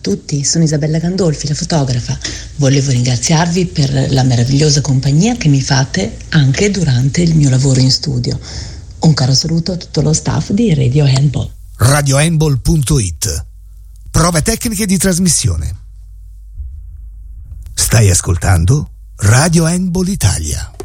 tutti, sono Isabella Gandolfi, la fotografa. Volevo ringraziarvi per la meravigliosa compagnia che mi fate anche durante il mio lavoro in studio. Un caro saluto a tutto lo staff di Radio Handball. radiohandball.it. Prove tecniche di trasmissione. Stai ascoltando Radio Handball Italia.